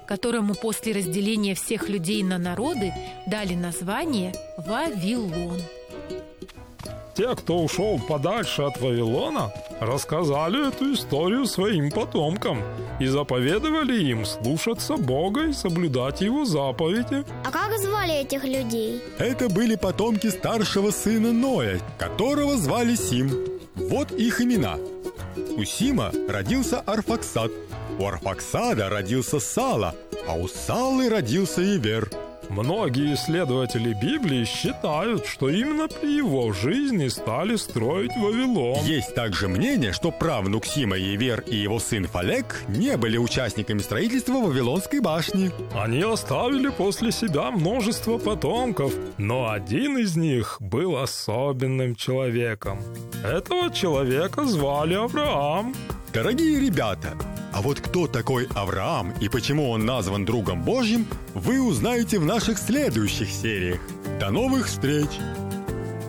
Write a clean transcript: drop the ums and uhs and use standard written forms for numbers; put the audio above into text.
которому после разделения всех людей на народы дали название Вавилон. Те, кто ушел подальше от Вавилона, рассказали эту историю своим потомкам и заповедовали им слушаться Бога и соблюдать Его заповеди. А как звали этих людей? Это были потомки старшего сына Ноя, которого звали Сим. Вот их имена. У Сима родился Арфаксад, у Арфаксада родился Сала, а у Салы родился Ивер. Многие исследователи Библии считают, что именно при его жизни стали строить Вавилон. Есть также мнение, что правнук Сима Ивер и его сын Фалек не были участниками строительства Вавилонской башни. Они оставили после себя множество потомков, но один из них был особенным человеком. Этого человека звали Авраам. Дорогие ребята, а вот кто такой Авраам и почему он назван другом Божьим, вы узнаете в наших следующих сериях. До новых встреч!